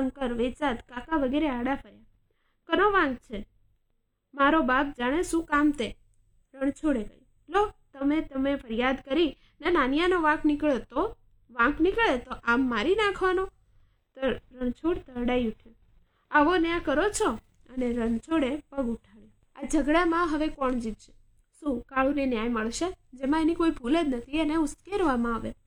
શંકર, વેચાત, કાકા વગેરે આડા ફર્યા. કનો વાંક છે? મારો બાપ જાણે શું કામ તે. રણછોડે કહ્યું, લો તમે ફરિયાદ કરી ને નાનિયાનો વાંક નીકળે તો આમ મારી નાખવાનો. રણછોડ તરડાઈ ઉઠ્યો. આવો ન્યા કરો છો? અને રણછોડે પગ ઉઠાડ્યો. આ ઝઘડામાં હવે કોણ જીતશે? શું કાળુને ન્યાય મળશે? જેમાં એની કોઈ ભૂલ જ નથી, એને ઉશ્કેરવામાં આવે.